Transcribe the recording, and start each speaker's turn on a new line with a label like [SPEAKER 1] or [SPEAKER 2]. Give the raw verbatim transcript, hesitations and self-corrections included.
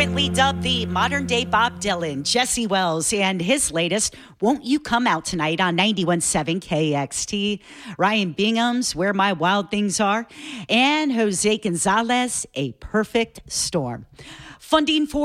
[SPEAKER 1] Currently dubbed the modern day Bob Dylan, Jesse Wells, and his latest, Won't You Come Out Tonight on ninety-one point seven K X T. Ryan Bingham's Where My Wild Things Are, and Jose Gonzalez, A Perfect Storm. Funding for